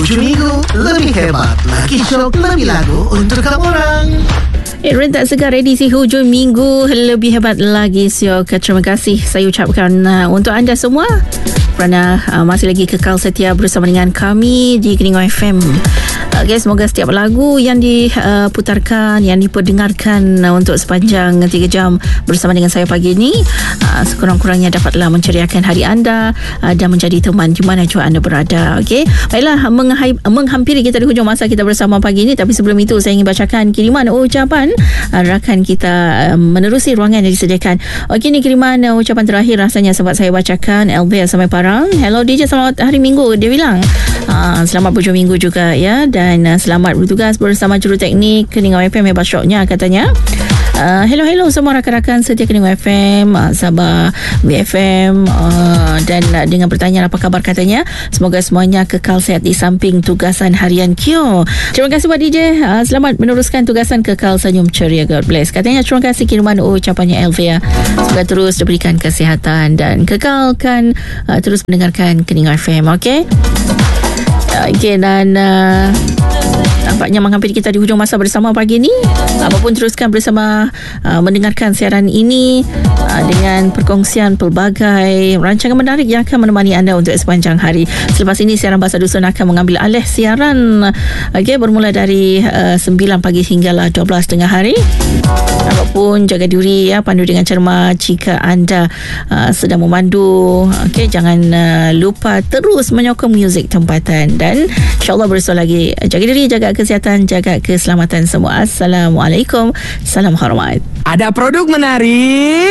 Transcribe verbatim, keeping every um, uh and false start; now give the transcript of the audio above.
Hujung minggu lebih hebat, lagi syok, lebih lagu untuk kamu orang. Eh, rentak segar edisi hujung minggu lebih hebat lagi siok. Terima kasih saya ucapkan uh, untuk anda semua kerana uh, masih lagi kekal setia bersama dengan kami di Keningau F M. Uh, okay, semoga setiap lagu yang diputarkan, yang diperdengarkan uh, untuk sepanjang tiga jam bersama dengan saya pagi ini uh, sekurang-kurangnya dapatlah menceriakan hari anda uh, dan menjadi teman di mana jua anda berada. Okey, baiklah, menghai- menghampiri kita di hujung masa kita bersama pagi ini, tapi sebelum itu saya ingin bacakan kiriman ucapan uh, rakan kita uh, menerusi ruangan yang disediakan. Okey, ni kiriman uh, ucapan terakhir rasanya sempat saya bacakan. Elvia sampai Parang. Hello D J, selamat hari Minggu. Dia bilang uh, selamat berhujung minggu juga ya, dan uh, selamat bertugas bersama juruteknik Keningau F M. Hebat syoknya katanya. Uh, hello hello semua rakan-rakan setia Keningau F M, uh, Sabah B F M, uh, dan uh, dengan pertanyaan apa khabar katanya. Semoga semuanya kekal sehat di samping tugasan harian Q. Terima kasih buat D J. Uh, selamat meneruskan tugasan kekal senyum ceria. God bless. Katanya terima kasih kiriman ucapannya Elvia. Semoga terus diberikan kesihatan dan kekalkan uh, terus mendengarkan Keningau F M. Okey. Okey, dan uh, nampaknya menghampiri kita di hujung masa bersama pagi ini. Apapun teruskan bersama uh, mendengarkan siaran ini uh, dengan perkongsian pelbagai rancangan menarik yang akan menemani anda untuk sepanjang hari. Selepas ini siaran Bahasa Dusun akan mengambil alih siaran, okay, bermula dari uh, sembilan pagi hinggalah dua belas tengah hari. Apapun jaga diri ya, pandu dengan cermat jika anda uh, sedang memandu. Okay, jangan uh, lupa terus menyokong muzik tempatan, dan insyaAllah bersua lagi. Jaga diri, jaga kesihatan, jaga keselamatan semua. Assalamualaikum, salam hormat. Ada produk menarik.